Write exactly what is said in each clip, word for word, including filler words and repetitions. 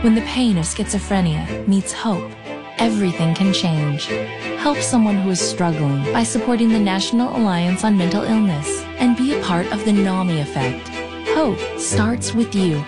When the pain of schizophrenia meets hope, everything can change. Help someone who is struggling by supporting the National Alliance on Mental Illness and be a part of the NAMI effect. Hope starts with you.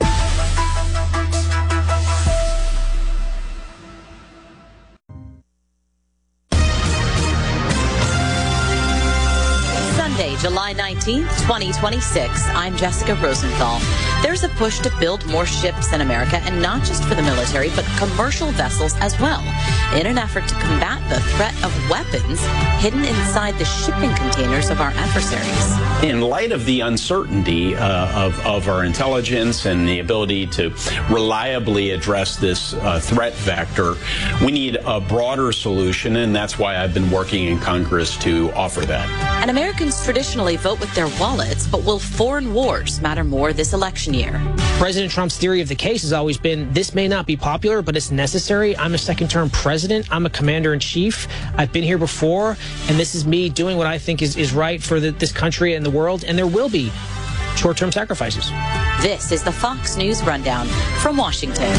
Sunday, July nineteenth, twenty twenty-six. I'm Jessica Rosenthal. There's a push to build more ships in America, and not just for the military, but commercial vessels as well, in an effort to combat the threat of weapons hidden inside the shipping containers of our adversaries. In light of the uncertainty uh, of, of our intelligence and the ability to reliably address this uh, threat vector, we need a broader solution, and that's why I've been working in Congress to offer that. And Americans traditionally vote with their wallets, but will foreign wars matter more this election year? President Trump's theory of the case has always been, this may not be popular, but it's necessary. I'm a second-term president. I'm a commander-in-chief. I've been here before, and this is me doing what I think is, is right for the, this country and the world, and there will be short-term sacrifices. This is the Fox News Rundown from Washington.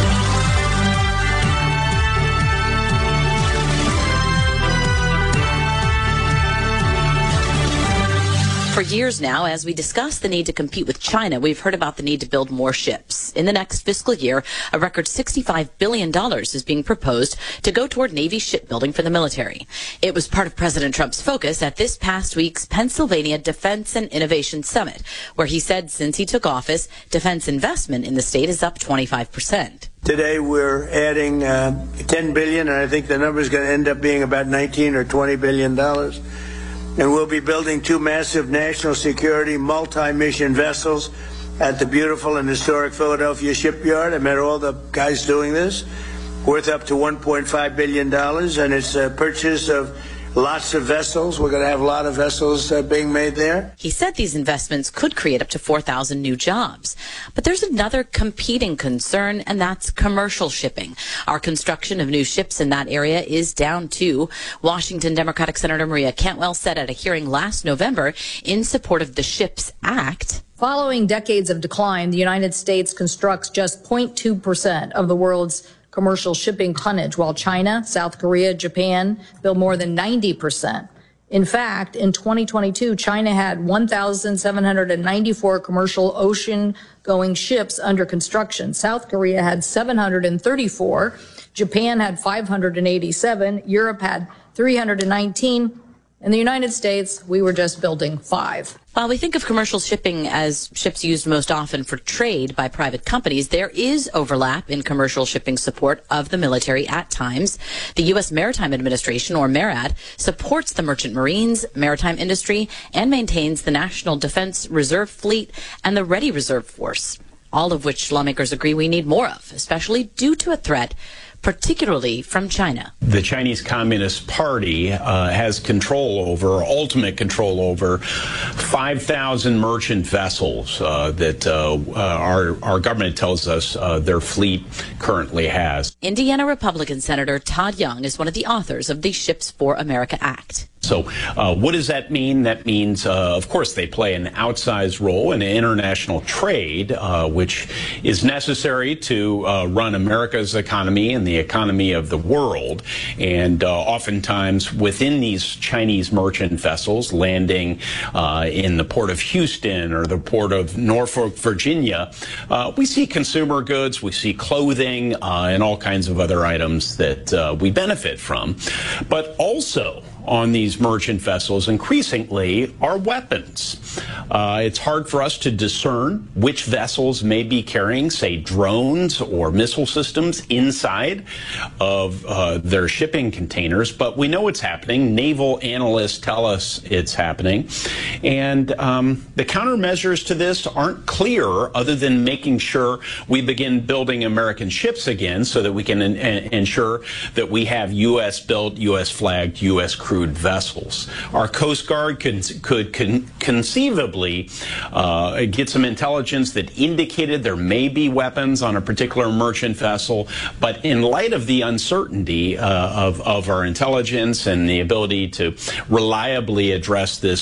For years now, as we discuss the need to compete with China, we've heard about the need to build more ships. In the next fiscal year, a record sixty-five billion dollars is being proposed to go toward Navy shipbuilding for the military. It was part of President Trump's focus at this past week's Pennsylvania Defense and Innovation Summit, where he said since he took office, defense investment in the state is up twenty-five percent. Today we're adding uh, ten billion dollars, and I think the number is going to end up being about nineteen or twenty billion dollars. And we'll be building two massive national security multi-mission vessels at the beautiful and historic Philadelphia shipyard. I met all the guys doing this, worth up to one point five billion dollars, and it's a purchase of lots of vessels. We're going to have a lot of vessels uh, being made there. He said these investments could create up to four thousand new jobs. But there's another competing concern, and that's commercial shipping. Our construction of new ships in that area is down too. Washington Democratic Senator Maria Cantwell said at a hearing last November in support of the SHIPS Act. Following decades of decline, the United States constructs just zero point two percent of the world's commercial shipping tonnage, while China, South Korea, Japan build more than ninety percent. In fact, in twenty twenty-two, China had one thousand seven hundred ninety-four commercial ocean-going ships under construction. South Korea had seven hundred thirty-four. Japan had five hundred eighty-seven. Europe had three hundred nineteen. In the United States, we were just building five. While we think of commercial shipping as ships used most often for trade by private companies, there is overlap in commercial shipping support of the military at times. The U S Maritime Administration, or MARAD, supports the merchant marines, maritime industry, and maintains the National Defense Reserve Fleet and the Ready Reserve Force, all of which lawmakers agree we need more of, especially due to a threat particularly from China. The Chinese Communist Party uh, has control over, ultimate control over, five thousand merchant vessels uh, that uh, uh, our, our government tells us uh, their fleet currently has. Indiana Republican Senator Todd Young is one of the authors of the Ships for America Act. So uh, what does that mean? That means, uh, of course, they play an outsized role in international trade, uh, which is necessary to uh, run America's economy and the economy of the world. And uh, oftentimes within these Chinese merchant vessels landing uh, in the port of Houston or the port of Norfolk, Virginia, uh, we see consumer goods, we see clothing, uh, and all kinds of other items that uh, we benefit from. But also, on these merchant vessels increasingly are weapons. Uh, it's hard for us to discern which vessels may be carrying, say, drones or missile systems inside of uh, their shipping containers, but we know it's happening. Naval analysts tell us it's happening. And um, the countermeasures to this aren't clear other than making sure we begin building American ships again so that we can in- ensure that we have U S built, U S flagged, U S crewed vessels. Our Coast Guard could, could con conceivably uh, get some intelligence that indicated there may be weapons on a particular merchant vessel, but in light of the uncertainty uh, of, of our intelligence and the ability to reliably address this